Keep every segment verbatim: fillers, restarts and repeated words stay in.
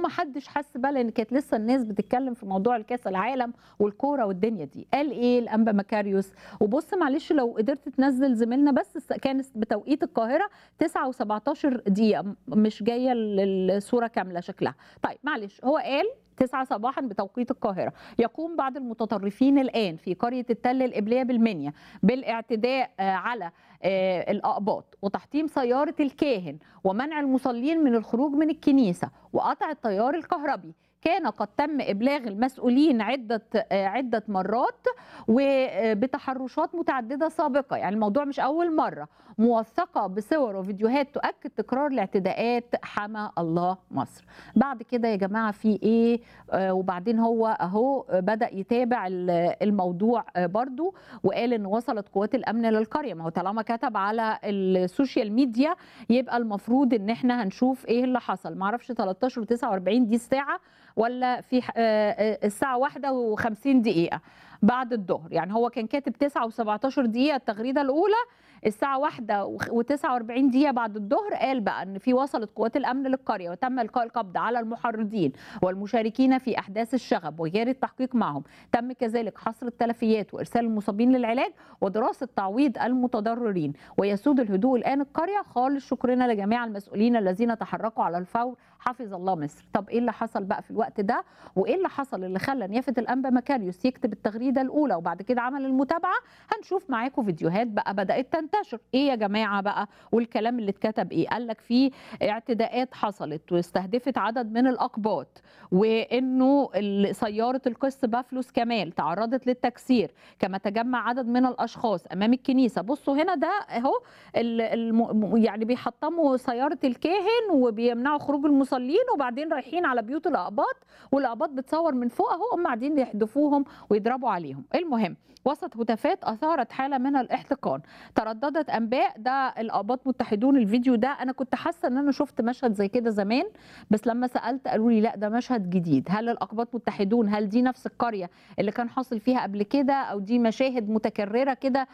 ومحدش حس بقى لان كانت لسه الناس بتتكلم في موضوع الكاس العالم والكوره والدنيا دي. قال ايه الانبا مكاريوس؟ وبص معلش لو قدرت تنزل زميلنا بس، كانت بتوقيت القاهره تسعة وسبعتاشر دقيقه، مش جايه الصوره كامله شكلها. طيب معلش، هو قال تسعة صباحا بتوقيت القاهرة: يقوم بعض المتطرفين الآن في قرية التل الإبلية بالمنيا بالاعتداء على الأقباط وتحطيم سيارة الكاهن ومنع المصلين من الخروج من الكنيسة وقطع التيار الكهربي. كان قد تم إبلاغ المسؤولين عدة عدة مرات وبتحرشات متعددة سابقة، يعني الموضوع مش أول مرة، موثقة بصور وفيديوهات تؤكد تكرار الاعتداءات. حمى الله مصر. بعد كده يا جماعة في إيه؟ آه وبعدين هو أهو بدأ يتابع الموضوع برضو، وقال إن وصلت قوات الأمن للقرية. ما هو طالما كتب على السوشيال ميديا يبقى المفروض إن إحنا هنشوف إيه اللي حصل. معرفش تلتاشر وتسعة وأربعين دي الساعة ولا في الساعة واحدة وخمسين دقيقة بعد الظهر، يعني هو كان كاتب تسعة وسبعتاشر دقيقة التغريدة الأولى، الساعة واحدة وتسعة وأربعين دقيقة بعد الظهر قال بقى إن في وصلت قوات الأمن للقرية وتم إلقاء القبض على المحرضين والمشاركين في أحداث الشغب وجاري التحقيق معهم. تم كذلك حصر التلفيات وإرسال المصابين للعلاج ودراسة تعويض المتضررين. ويسود الهدوء الآن القرية. خالص شكرنا لجميع المسؤولين الذين تحركوا على الفور. حفظ الله مصر. طب إيه اللي حصل بقى في الوقت ده؟ وإيه اللي حصل اللي خلى نيافة الأنبا مكاريوس يكتب التغريدة الأولى وبعد كده عمل المتابعة؟ هنشوف معاكم فيديوهات بقى بدأت تنتشر. ايه يا جماعه بقى؟ والكلام اللي اتكتب ايه؟ قال لك في اعتداءات حصلت واستهدفت عدد من الاقباط، وانه سياره القس بافلوس كمال تعرضت للتكسير، كما تجمع عدد من الاشخاص امام الكنيسه. بصوا هنا ده اهو يعني بيحطموا سياره الكاهن وبيمنعوا خروج المصلين، وبعدين رايحين على بيوت الاقباط والاقباط بتصور من فوق اهو هم قاعدين يحدفوهم ويضربوا عليهم. المهم وسط هتافات اثارت حاله من الاحتقان ترددت انباء ده الاقباط متحدون. الفيديو ده انا كنت حاسه ان انا شفت مشهد زي كده زمان، بس لما سالت قالوا لي لا ده مشهد جديد. هل الاقباط متحدون هل دي نفس القريه اللي كان حاصل فيها قبل كده، او دي مشاهد متكرره كده؟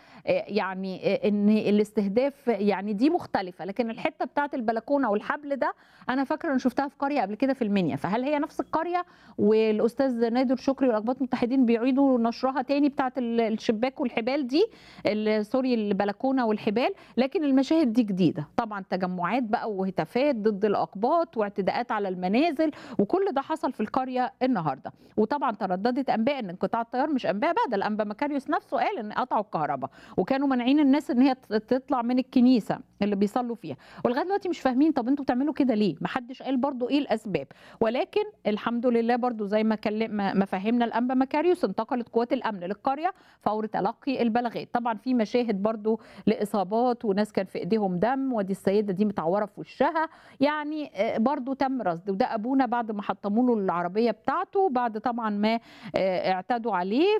يعني ان الاستهداف يعني دي مختلفه، لكن الحته بتاعت البلكونه والحبل ده انا فاكره ان شفتها في قريه قبل كده في المنيا. فهل هي نفس القريه والاستاذ نادر شكري والاقباط متحدين بيعيدوا نشرها تاني بتاعت الشباك والحبال دي، سوري البلكونه والحبال؟ لكن المشاهد دي جديده طبعا، تجمعات بقى وهتافات ضد الاقباط واعتداءات على المنازل، وكل ده حصل في القريه النهارده. وطبعا ترددت انباء ان انقطاع التيار، مش انباء بقى، ده الانبا مكاريوس نفسه قال ان قطعوا الكهرباء وكانوا مانعين الناس ان هي تطلع من الكنيسه اللي بيصلوا فيها. ولغايه دلوقتي مش فاهمين طب انتوا بتعملوا كده ليه؟ ما حدش قال برضو ايه الاسباب. ولكن الحمد لله برضو زي ما كلم ما فهمنا الانبا مكاريوس انتقلت قوات الامن للقريه فور تلقي البلاغات. طبعا في مشاهد برضو لاصابات وناس كان في ايديهم دم، ودي السيده دي متعوره في وشها، يعني برضو تم رصد. وده ابونا بعد ما حطموا له العربيه بتاعته بعد طبعا ما اعتدوا عليه،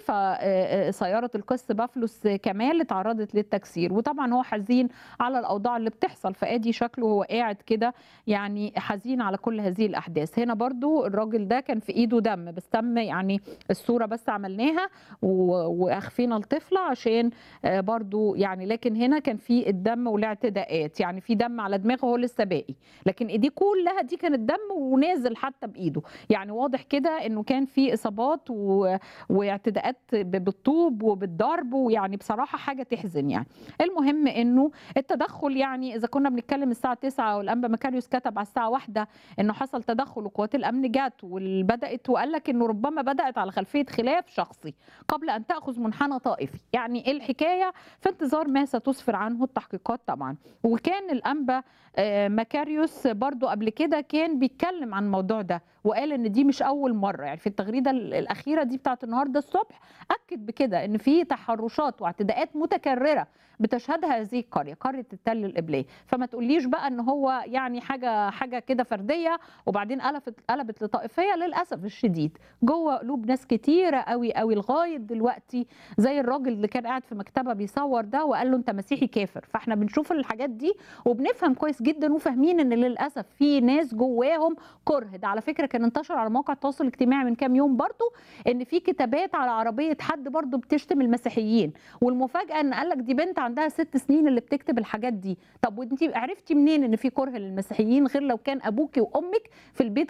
فسياره القس بافلوس كمال اتعرضت للتكسير. وطبعا هو حزين على الاوضاع اللي بتحصل، فادي شكله هو قاعد كده يعني حزين على كل هذه الاحداث. هنا برضو الراجل ده كان في ايده دم، بس تم يعني الصوره بس عملناها واخفينا الطفله عشان برضو يعني، لكن هنا كان في الدم والاعتداءات، يعني في دم على دماغه هو لسه باقي، لكن ايديه كلها دي كانت دم ونازل حتى بايده، يعني واضح كده انه كان في اصابات و... واعتداءات بالطوب وبالضرب، ويعني بصراحه حاجه تحزن يعني. المهم انه التدخل، يعني اذا كنا بنتكلم الساعه تسعة والانبا مكاريوس كتب على الساعه واحدة انه حصل تدخل وقوات الامن جت وبدات، وقال لك انه ربما بدات على خلفيه خلاف شخصي قبل ان تاخذ منحنى طائفي. يعني ايه الحكايه؟ في انتظار ما ستسفر عنه التحقيقات طبعا. وكان الانبا مكاريوس برضو قبل كده كان بيتكلم عن الموضوع ده وقال ان دي مش اول مره، يعني في التغريده الاخيره دي بتاعت النهارده الصبح اكد بكده ان في تحرشات واعتداءات متكرره بتشهدها هذه القريه، قريه التل الإبلية. فما تقوليش بقى ان هو يعني حاجه حاجه كده فرديه وبعدين قلبت قلبت لطائفيه. للاسف الشديد جوه قلوب ناس كتيره قوي قوي لغايه دلوقتي، زي الراجل اللي كان قاعد في مكتبه بيصور ده وقال له انت مسيحي كافر. فاحنا بنشوف الحاجات دي وبنفهم كويس جدا وفاهمين ان للاسف في ناس جواهم كره. ده على فكره كان انتشر على مواقع التواصل الاجتماعي من كام يوم برضو ان في كتابات على عربيه حد برضو بتشتم المسيحيين، والمفاجاه ان قال لك دي بنت عندها ست سنين اللي بتكتب الحاجات دي. طب وانت عرفتي منين ان في كره للمسيحيين غير لو كان ابوكي وامك في البيت